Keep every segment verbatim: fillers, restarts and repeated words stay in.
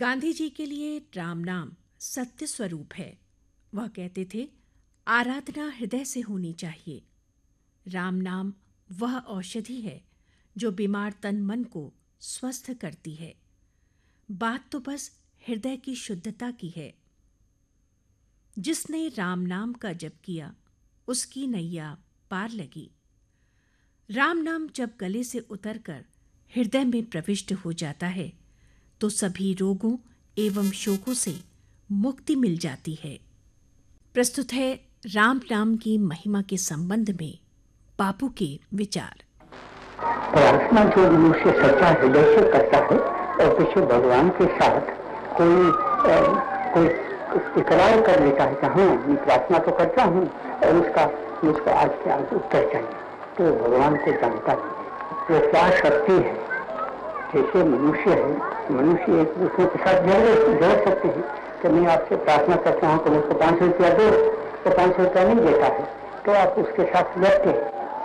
गांधी जी के लिए राम नाम सत्य स्वरूप है। वह कहते थे, आराधना हृदय से होनी चाहिए। राम नाम वह औषधि है जो बीमार तन मन को स्वस्थ करती है। बात तो बस हृदय की शुद्धता की है। जिसने राम नाम का जप किया उसकी नैया पार लगी। राम नाम जब गले से उतरकर हृदय में प्रविष्ट हो जाता है तो सभी रोगों एवं शोकों से मुक्ति मिल जाती है। प्रस्तुत है राम नाम की महिमा के संबंध में बापू के विचार। प्रार्थना जो मनुष्य सच्चा हृदय से करता है और पीछे भगवान के साथ कोई आ, कोई इकरार कर लेता है कि हाँ मैं प्रार्थना तो करता हूँ और उसका मुझको आज के आज उत्तर चाहिए, तो भगवान को जानता नहीं है। वो क्या शक्ति है? जैसे मनुष्य है, मनुष्य एक दूसरे के साथ जोड़ जोड़ सकते हैं कि मैं आपसे प्रार्थना करता हूँ तो मुझको पाँच सौ रुपया दो, तो पाँच सौ रुपया नहीं देता है तो आप उसके साथ लड़ते हैं।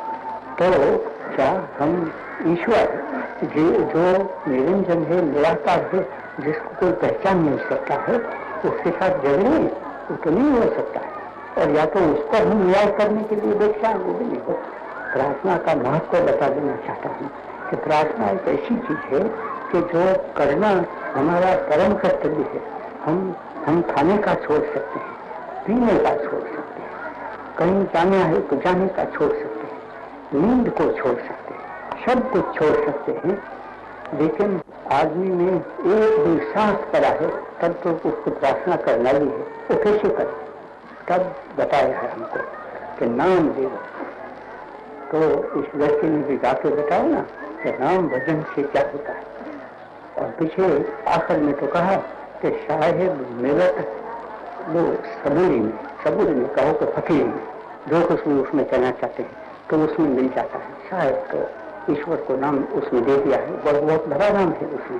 तो क्या हम ईश्वर जो जो निरंजन है, निराकार है, जिसको कोई पहचान नहीं सकता है, उसके साथ झगड़े वो तो नहीं हो सकता है। और या तो उस पर हम न्याय करने के लिए बैठ जाए, वो भी नहीं हो। प्रार्थना का महत्व बता देना चाहता हूँ कि प्रार्थना एक ऐसी चीज है कि जो करना हमारा परम कर्तव्य है। हम हम खाने का छोड़ सकते हैं, पीने का छोड़ सकते हैं, कहीं जाना है तो जाने का छोड़ सकते हैं, नींद को छोड़ सकते हैं, सब कुछ छोड़ सकते हैं। लेकिन आदमी में एक भी सांस पड़ा है तब तो उसको प्रार्थना करना ही है। वो कैसे करे? तब बताया है हमको कि नाम ले लो। तो इस लड़के ने भी जाके बताया ना कि नाम भजन से क्या होता है। और पीछे आखिर में तो कहा कि साहेब मेरठ वो सबूरी में सबूरी में कहो कि फकीर में जो कुछ भी उसमें करना चाहते हैं तो उसमें मिल जाता है। शायद तो ईश्वर को नाम उसमें दे दिया है, बहुत बहुत बड़ा नाम है उसमें।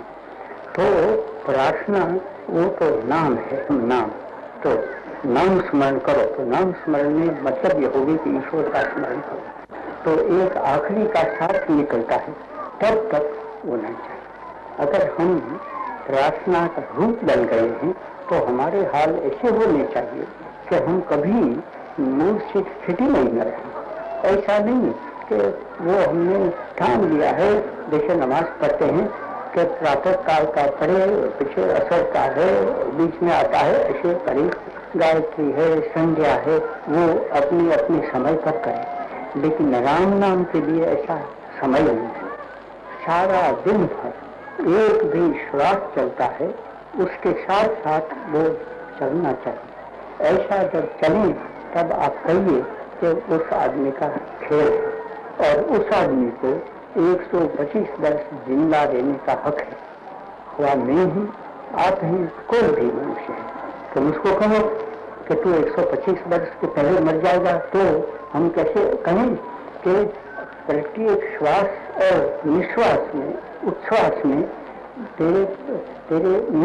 तो प्रार्थना वो तो नाम है, नाम तो नाम स्मरण करो। तो नाम स्मरण में मतलब ये होगी कि ईश्वर का स्मरण करो। तो एक आखिरी का साथ निकलता है, तब तक वो नहीं चाहिए। अगर हम प्रार्थना का रूप बन गए हैं तो हमारे हाल ऐसे होने चाहिए कि हम कभी मूर्छित स्थिति में न रहें। ऐसा नहीं कि वो हमने ठान लिया है, जैसे नमाज पढ़ते हैं कि प्रातः काल का पढ़े, पीछे असर का है, बीच में आता है, ऐसे करें। गायत्री है, संध्या है, वो अपने अपने समय पर करें। लेकिन राम नाम के लिए ऐसा समय नहीं है। सारा दिन भर एक भी श्वास चलता है उसके साथ साथ वो चलना चाहिए। ऐसा जब चले तब आप कहिए कि उस आदमी का खेल है और उस आदमी को एक सौ पच्चीस वर्ष जिंदा रहने का हक है। हुआ मैं हूँ, आप हैं, कोई भी मनुष्य है। तो मुझको कहो कि तू एक सौ पच्चीस वर्ष के पहले मर जाएगा तो हम कैसे कहें कि प्रत्येक श्वास और निश्वास में, उच्छ्वास में तेरे तेरे